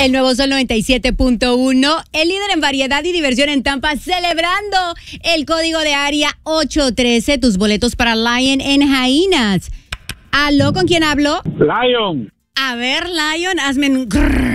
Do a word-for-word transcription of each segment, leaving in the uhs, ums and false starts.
El nuevo Sol noventa y siete punto uno, el líder en variedad y diversión en Tampa, celebrando el código de área ocho trece, tus boletos para Lion en Jainas. ¿Aló? ¿Con quién hablo? Lion. A ver, Lion, hazme un...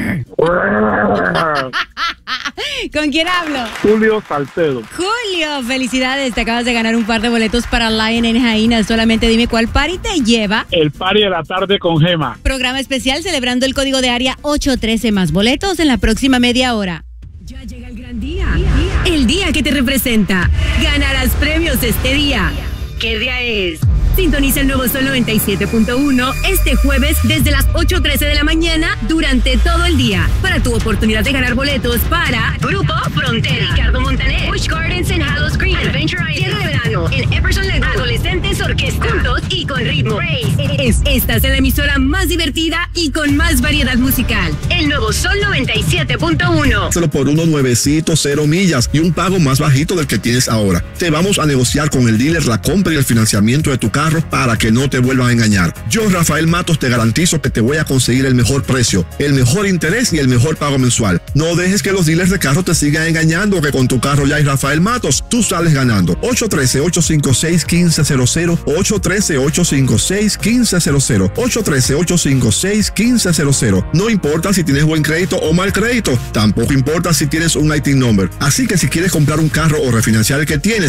¿Con quién hablo? Julio Salcedo. Julio, felicidades, te acabas de ganar un par de boletos para Lion en Jainas. Solamente dime cuál party te lleva. El party de la tarde con Gema. Programa especial celebrando el código de área ocho trece, más boletos en la próxima media hora. Ya llega el gran día. El día que te representa. Ganarás premios este día. ¿Qué día es? Sintoniza el nuevo Sol noventa y siete punto uno este jueves desde las ocho trece de la mañana durante todo el día para tu oportunidad de ganar boletos para Grupo Frontera, Ricardo Montaner, Busch Gardens en Hallows Green, Adventure Island, Tierra de Verano en Epperson Lagoon, Adolescentes Orquesta, juntos y con ritmo. Es, estás en la emisora más divertida y con más variedad musical. El nuevo Sol noventa y siete punto uno. Solo por unos nuevecitos, cero millas y un pago más bajito del que tienes ahora. Te vamos a negociar con el dealer la compra y el financiamiento de tu carro para que no te vuelvan a engañar. Yo, Rafael Matos, te garantizo que te voy a conseguir el mejor precio, el mejor interés y el mejor pago mensual. No dejes que los dealers de carro te sigan engañando, que con tu carro ya hay Rafael Matos, tú sales ganando. ocho uno tres, ocho cinco seis, uno cinco cero cero, ocho uno tres, ocho cinco seis, uno cinco cero cero, ocho uno tres, ocho cinco seis, uno cinco cero cero. No importa si tienes buen crédito o mal crédito, tampoco importa si tienes un I T number. Así que si quieres comprar un carro o refinanciar el que tienes,